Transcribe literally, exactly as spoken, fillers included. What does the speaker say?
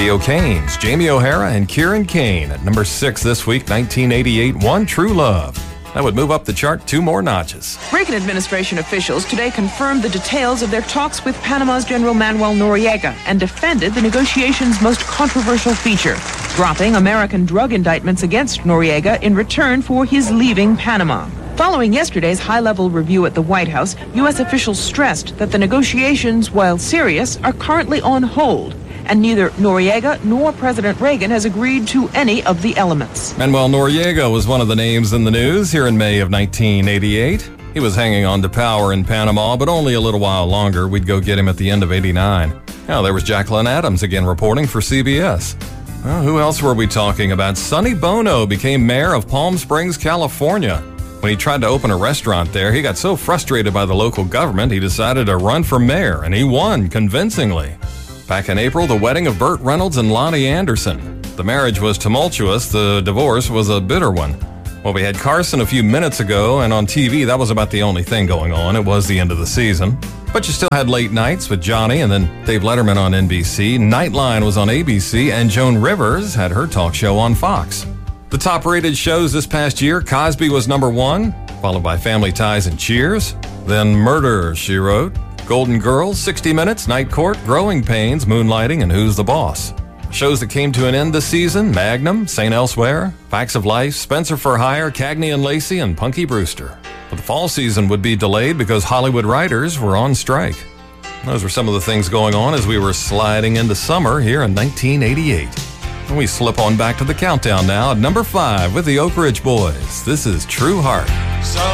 The O'Kanes, Jamie O'Hara and Kieran Kane at number six this week, nineteen eighty-eight, One True Love. That would move up the chart two more notches. Reagan administration officials today confirmed the details of their talks with Panama's General Manuel Noriega and defended the negotiations' most controversial feature, dropping American drug indictments against Noriega in return for his leaving Panama. Following yesterday's high-level review at the White House, U S officials stressed that the negotiations, while serious, are currently on hold, and neither Noriega nor President Reagan has agreed to any of the elements. Manuel Noriega was one of the names in the news here in May of nineteen eighty-eight. He was hanging on to power in Panama, but only a little while longer. We'd go get him at the end of eighty-nine. Now, there was Jacqueline Adams again reporting for C B S. Well, who else were we talking about? Sonny Bono became mayor of Palm Springs, California. When he tried to open a restaurant there, he got so frustrated by the local government, he decided to run for mayor, and he won convincingly. Back in April, the wedding of Burt Reynolds and Lonnie Anderson. The marriage was tumultuous, the divorce was a bitter one. Well, we had Carson a few minutes ago, and on T V, that was about the only thing going on. It was the end of the season. But you still had late nights with Johnny and then Dave Letterman on N B C. Nightline was on A B C, and Joan Rivers had her talk show on Fox. The top-rated shows this past year, Cosby was number one, followed by Family Ties and Cheers. Then Murder, She Wrote, Golden Girls, sixty minutes, Night Court, Growing Pains, Moonlighting, and Who's the Boss. Shows that came to an end this season, Magnum, Saint Elsewhere, Facts of Life, Spencer for Hire, Cagney and Lacey, and Punky Brewster. But the fall season would be delayed because Hollywood writers were on strike. Those were some of the things going on as we were sliding into summer here in nineteen eighty-eight. And we slip on back to the countdown now at number five with the Oak Ridge Boys. This is True Heart. So